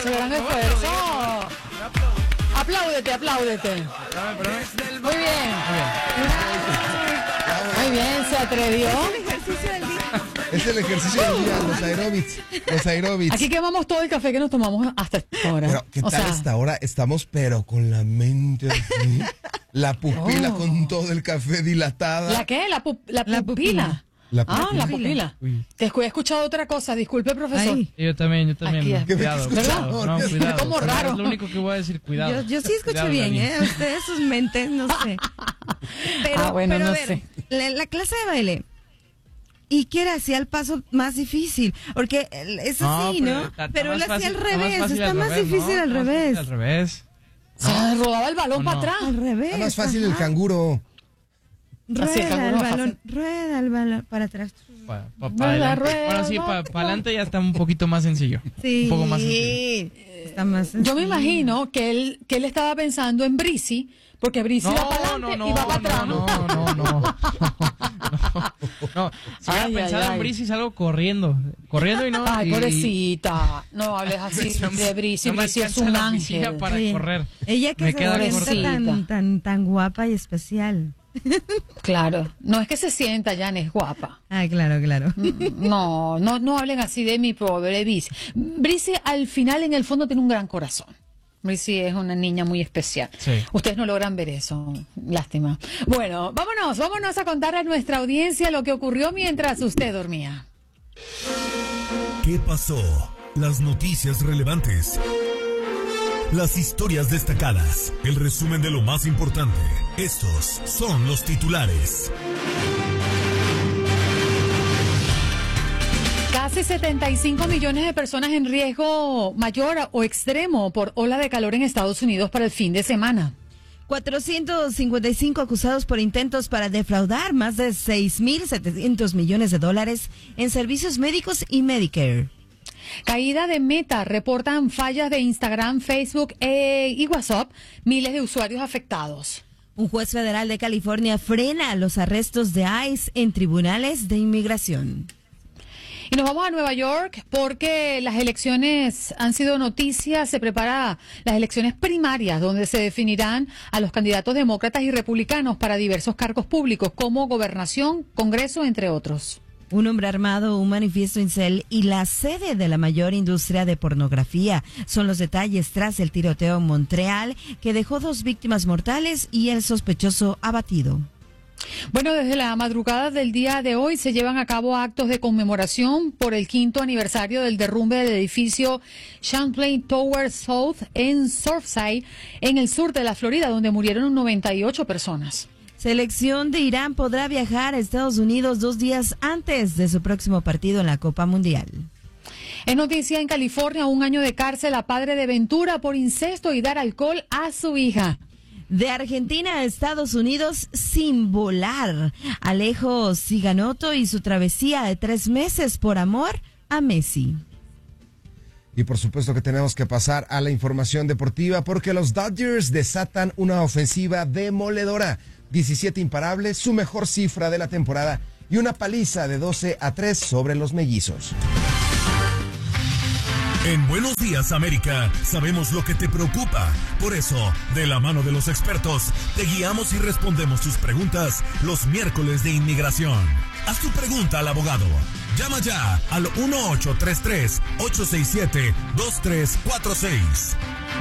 ese gran esfuerzo. Apláudete. Muy bien. Muy bien, se atrevió. Es el ejercicio del día, los aeróbics. Aquí quemamos todo el café que nos tomamos hasta esta hora. Pero, ¿qué tal esta hora? Estamos, pero con la mente así. La pupila con todo el café dilatada. ¿La qué? La pupila. La pupila. Te he escuchado otra cosa, disculpe, profesor. Ay. Yo también. Cuidado. Cuidado. Como raro. Es lo único que voy a decir, cuidado. Yo sí escucho bien, ustedes sus mentes, no sé. Pero, bueno, pero no a ver, sé. La clase de baile. ¿Y qué era? Hacía el paso más difícil. Porque es así, ¿no? Pero él hacía al revés. Está más difícil al revés. Al revés. Se rodaba el balón para atrás. Al revés. Está más fácil el canguro. Rueda el balón para atrás. Para adelante. Bueno, sí, para adelante ya está un poquito más sencillo. Sí. Un poco más sencillo. Está más sencillo. Yo me imagino que él estaba pensando en Brisi, porque Brisi va para adelante y va para atrás. No. Si hubiera pensado en Brisi, salgo corriendo y no. Ay, pobrecita. No hables así de Brisi. No me Brisi es alcanza un la ángel. piscina para correr. Ella que Me se queda sienta tan guapa y especial. Claro. No es que se sienta, Jan, es guapa. Ah, claro. No hablen así de mi pobre Brisi. Brisi al final, en el fondo, tiene un gran corazón. Brisi es una niña muy especial. Sí. Ustedes no logran ver eso. Lástima. Bueno, vámonos a contar a nuestra audiencia lo que ocurrió mientras usted dormía. ¿Qué pasó? Las noticias relevantes. Las historias destacadas. El resumen de lo más importante. Estos son los titulares. Casi 75 millones de personas en riesgo mayor o extremo por ola de calor en Estados Unidos para el fin de semana. 455 acusados por intentos para defraudar más de 6.700 millones de dólares en servicios médicos y Medicare. Caída de Meta, reportan fallas de Instagram, Facebook y WhatsApp, miles de usuarios afectados. Un juez federal de California frena los arrestos de ICE en tribunales de inmigración. Y nos vamos a Nueva York porque las elecciones han sido noticias. Se prepara las elecciones primarias donde se definirán a los candidatos demócratas y republicanos para diversos cargos públicos como gobernación, Congreso, entre otros. Un hombre armado, un manifiesto incel y la sede de la mayor industria de pornografía son los detalles tras el tiroteo en Montreal que dejó 2 víctimas mortales y el sospechoso abatido. Bueno, desde la madrugada del día de hoy se llevan a cabo actos de conmemoración por el 5º aniversario del derrumbe del edificio Champlain Tower South en Surfside, en el sur de la Florida, donde murieron 98 personas. Selección de Irán podrá viajar a Estados Unidos 2 días antes de su próximo partido en la Copa Mundial. Es noticia en California, 1 año de cárcel a padre de Ventura por incesto y dar alcohol a su hija. De Argentina a Estados Unidos sin volar. Alejo Ciganotto y su travesía de 3 meses por amor a Messi. Y por supuesto que tenemos que pasar a la información deportiva porque los Dodgers desatan una ofensiva demoledora. 17 imparables, su mejor cifra de la temporada y una paliza de 12-3 sobre los mellizos. En Buenos Días, América, sabemos lo que te preocupa. Por eso, de la mano de los expertos, te guiamos y respondemos tus preguntas los miércoles de inmigración. Haz tu pregunta al abogado. Llama ya al 1833-867-2346.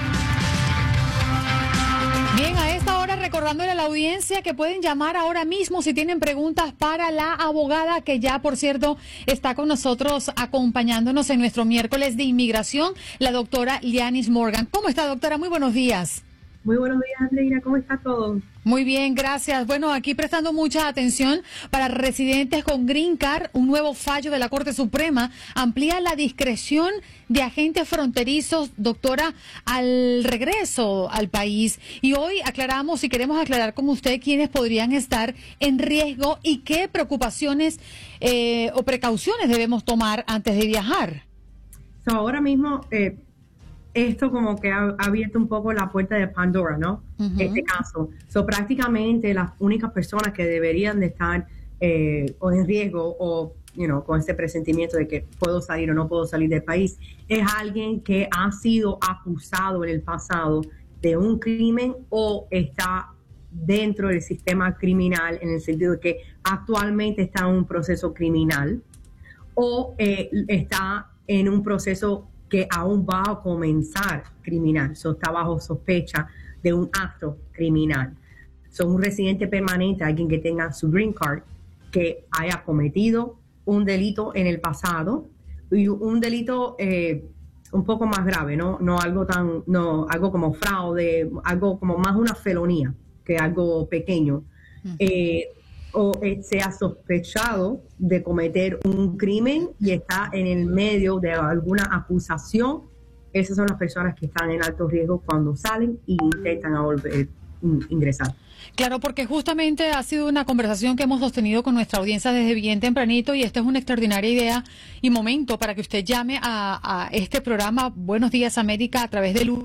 Bien, a esta hora recordándole a la audiencia que pueden llamar ahora mismo si tienen preguntas para la abogada que ya, por cierto, está con nosotros acompañándonos en nuestro miércoles de inmigración, la doctora Lianis Morgan. ¿Cómo está, doctora? Muy buenos días. Muy buenos días, Andreina. ¿Cómo está todo? Muy bien, gracias. Bueno, aquí prestando mucha atención para residentes con Green Card, un nuevo fallo de la Corte Suprema amplía la discreción de agentes fronterizos, doctora, al regreso al país. Y hoy aclaramos y queremos aclarar con usted quiénes podrían estar en riesgo y qué preocupaciones o precauciones debemos tomar antes de viajar. Ahora mismo, esto como que ha abierto un poco la puerta de Pandora, ¿no? Este caso. Prácticamente las únicas personas que deberían de estar o en riesgo o con ese presentimiento de que puedo salir o no puedo salir del país. Es alguien que ha sido acusado en el pasado de un crimen o está dentro del sistema criminal en el sentido de que actualmente está en un proceso criminal o está en un proceso que aún va a comenzar criminal, está bajo sospecha de un acto criminal. Son un residente permanente, alguien que tenga su green card, que haya cometido un delito en el pasado y un delito un poco más grave, no algo algo como fraude, algo como más una felonía que algo pequeño, o sea sospechado de cometer un crimen y está en el medio de alguna acusación. Esas son las personas que están en alto riesgo cuando salen y intentan volver ingresar. Claro, porque justamente ha sido una conversación que hemos sostenido con nuestra audiencia desde bien tempranito y esta es una extraordinaria idea y momento para que usted llame a este programa Buenos Días América a través del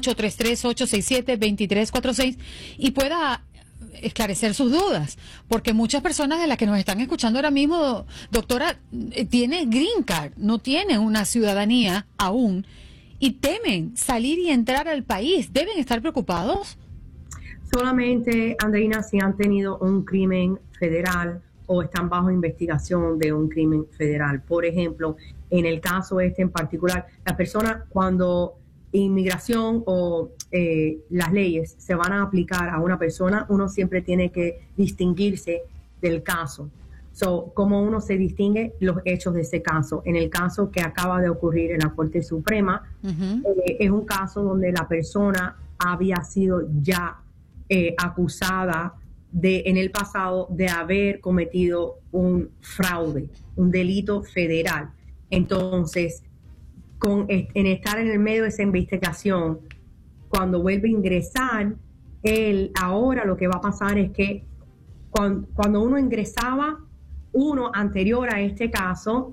1-833-867-2346 y pueda esclarecer sus dudas, porque muchas personas de las que nos están escuchando ahora mismo, doctora, tiene green card, no tiene una ciudadanía aún y temen salir y entrar al país. ¿Deben estar preocupados? Solamente, Andreina, si han tenido un crimen federal o están bajo investigación de un crimen federal. Por ejemplo, en el caso este en particular, la persona cuando inmigración o las leyes se van a aplicar a una persona, uno siempre tiene que distinguirse del caso. ¿Cómo uno se distingue? Los hechos de ese caso. En el caso que acaba de ocurrir en la Corte Suprema, es un caso donde la persona había sido ya acusada en el pasado de haber cometido un fraude, un delito federal. Entonces, en estar en el medio de esa investigación, cuando vuelve a ingresar, ahora lo que va a pasar es que cuando uno ingresaba, uno anterior a este caso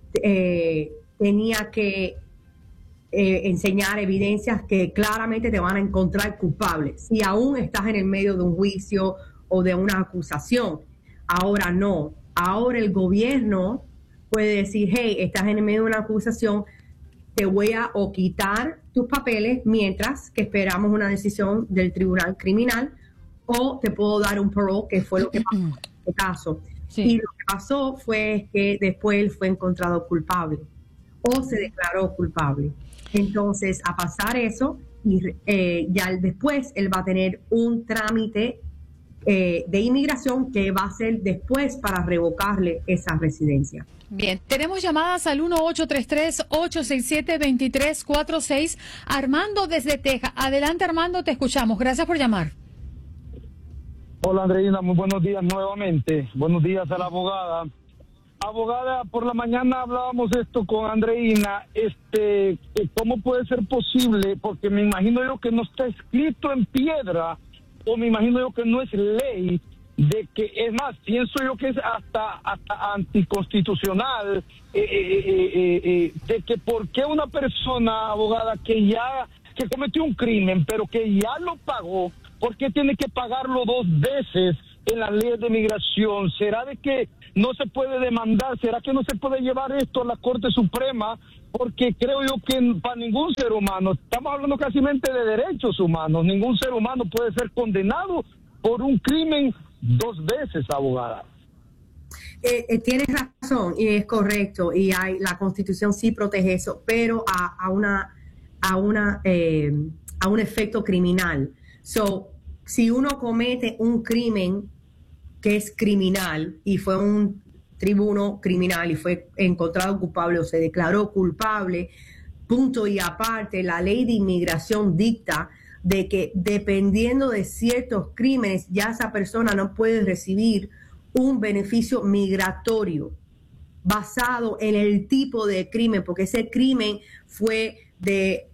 tenía que enseñar evidencias que claramente te van a encontrar culpable. Si aún estás en el medio de un juicio o de una acusación, ahora no. Ahora el gobierno puede decir, hey, estás en el medio de una acusación, te voy a quitar tus papeles mientras que esperamos una decisión del tribunal criminal o te puedo dar un parole, que fue lo que pasó en este caso. Sí. Y lo que pasó fue que después él fue encontrado culpable o se declaró culpable. Entonces, a pasar eso, y ya después él va a tener un trámite de inmigración que va a ser después para revocarle esa residencia. Bien, tenemos llamadas al 1-833-867-2346. Armando desde Texas. Adelante, Armando, te escuchamos. Gracias por llamar. Hola, Andreina, muy buenos días nuevamente. Buenos días a la abogada. Abogada, por la mañana hablábamos esto con Andreina, ¿cómo puede ser posible? Porque me imagino yo que no está escrito en piedra, o me imagino yo que no es ley, de que, es más, pienso yo que es hasta anticonstitucional, de que por qué una persona, abogada, que cometió un crimen, pero que ya lo pagó, ¿por qué tiene que pagarlo 2 veces en las leyes de migración? ¿Será de que no se puede demandar? ¿Será que no se puede llevar esto a la Corte Suprema? Porque creo yo que para ningún ser humano, estamos hablando casi de derechos humanos, ningún ser humano puede ser condenado por un crimen 2 veces, abogada. Tienes razón y es correcto, y la Constitución sí protege eso, pero a un efecto criminal. Si uno comete un crimen que es criminal y fue un tribuno criminal y fue encontrado culpable o se declaró culpable, punto y aparte, la ley de inmigración dicta de que dependiendo de ciertos crímenes ya esa persona no puede recibir un beneficio migratorio basado en el tipo de crimen, porque ese crimen fue de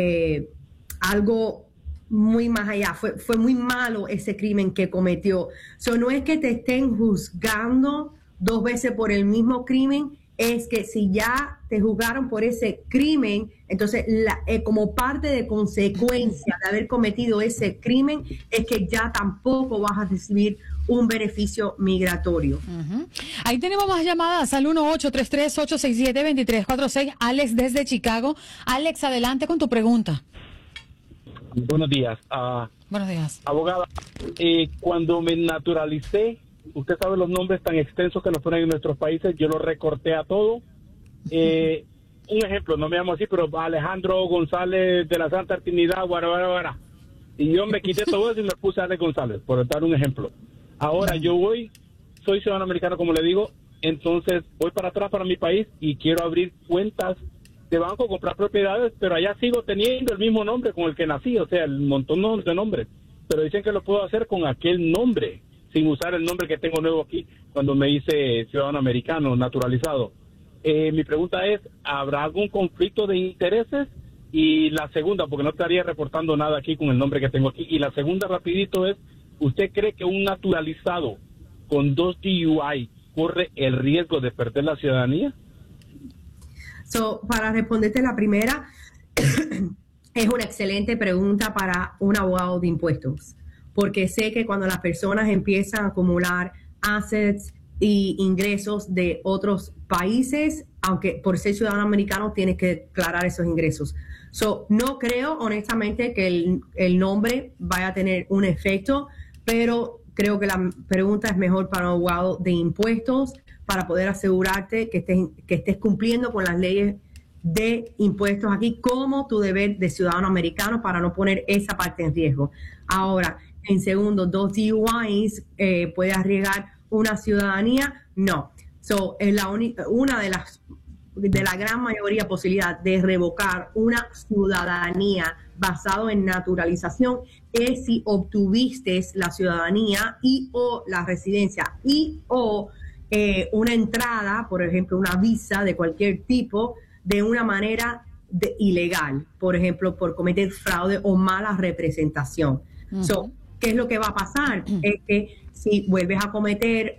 algo muy más allá, fue muy malo ese crimen que cometió. No es que te estén juzgando 2 veces por el mismo crimen, es que si ya te juzgaron por ese crimen, entonces como parte de consecuencia de haber cometido ese crimen, es que ya tampoco vas a recibir un beneficio migratorio. Ahí tenemos más llamadas al 1-833-867-2346. Alex desde Chicago. Alex, adelante con tu pregunta. Buenos días. Buenos días. Abogada, cuando me naturalicé, usted sabe los nombres tan extensos que nos ponen en nuestros países, yo los recorté a todo. Un ejemplo, no me llamo así, pero Alejandro González de la Santa Trinidad, guarabara. Y yo me quité todo eso y me puse Alex González, por dar un ejemplo. Ahora yo soy ciudadano americano, como le digo, entonces voy para atrás para mi país y quiero abrir cuentas de banco, comprar propiedades, pero allá sigo teniendo el mismo nombre con el que nací, o sea, el montón de nombres. Pero dicen que lo puedo hacer con aquel nombre, sin usar el nombre que tengo nuevo aquí cuando me hice ciudadano americano, naturalizado. Mi pregunta es, ¿habrá algún conflicto de intereses? Y la segunda, porque no estaría reportando nada aquí con el nombre que tengo aquí. Y la segunda, rapidito, es, ¿usted cree que un naturalizado con 2 DUI corre el riesgo de perder la ciudadanía? Para responderte la primera, es una excelente pregunta para un abogado de impuestos, porque sé que cuando las personas empiezan a acumular assets y ingresos de otros países, aunque por ser ciudadano americano tienes que declarar esos ingresos. No creo honestamente que el nombre vaya a tener un efecto, pero creo que la pregunta es mejor para un abogado de impuestos para poder asegurarte que estés cumpliendo con las leyes de impuestos aquí como tu deber de ciudadano americano para no poner esa parte en riesgo. Ahora, en segundo, 2 DUIs puede arriesgar una ciudadanía, no. Es una de la gran mayoría posibilidad de revocar una ciudadanía basado en naturalización es si obtuviste la ciudadanía y o la residencia y o una entrada, por ejemplo, una visa de cualquier tipo de una manera ilegal, por ejemplo, por cometer fraude o mala representación. ¿Qué es lo que va a pasar? Es que si vuelves a cometer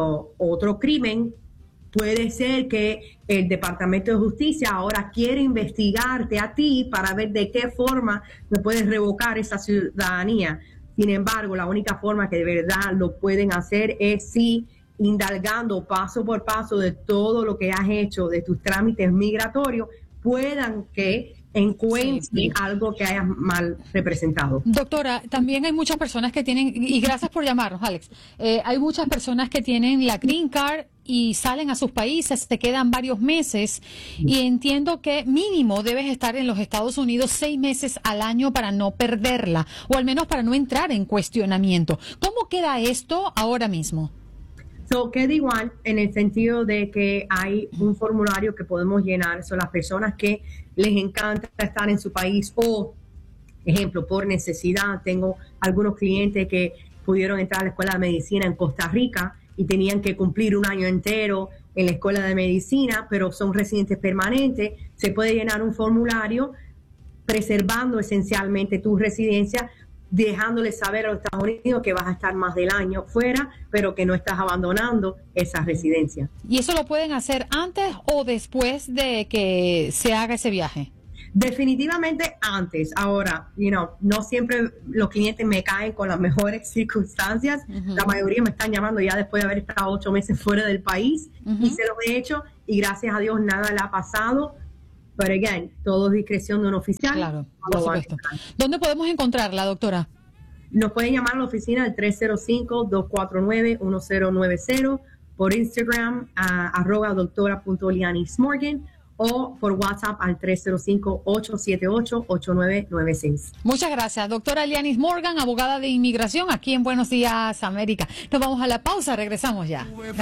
otro crimen, puede ser que el Departamento de Justicia ahora quiere investigarte a ti para ver de qué forma me puedes revocar esa ciudadanía. Sin embargo, la única forma que de verdad lo pueden hacer es si indagando paso por paso de todo lo que has hecho, de tus trámites migratorios, puedan que encuentren algo que hayas mal representado. Doctora, también hay muchas personas que tienen, y gracias por llamarnos, Alex, hay muchas personas que tienen la Green Card y salen a sus países, se quedan varios meses, y entiendo que mínimo debes estar en los Estados Unidos 6 meses al año para no perderla, o al menos para no entrar en cuestionamiento. ¿Cómo queda esto ahora mismo? Queda igual en el sentido de que hay un formulario que podemos llenar. Son las personas que les encanta estar en su país o, ejemplo, por necesidad. Tengo algunos clientes que pudieron entrar a la escuela de medicina en Costa Rica y tenían que cumplir un año entero en la escuela de medicina, pero son residentes permanentes. Se puede llenar un formulario preservando esencialmente tu residencia, dejándoles saber a los Estados Unidos que vas a estar más del año fuera, pero que no estás abandonando esa residencia. ¿Y eso lo pueden hacer antes o después de que se haga ese viaje? Definitivamente antes. Ahora, no siempre los clientes me caen con las mejores circunstancias. La mayoría me están llamando ya después de haber estado 8 meses fuera del país y se los he hecho y gracias a Dios nada le ha pasado. Pero, again, todo es discreción de un oficial. Claro, por supuesto. ¿Dónde podemos encontrarla, doctora? Nos pueden llamar a la oficina al 305-249-1090, por Instagram, @doctora.lianismorgan, o por WhatsApp al 305-878-8996. Muchas gracias, doctora Lianis Morgan, abogada de inmigración aquí en Buenos Días, América. Nos vamos a la pausa, regresamos ya.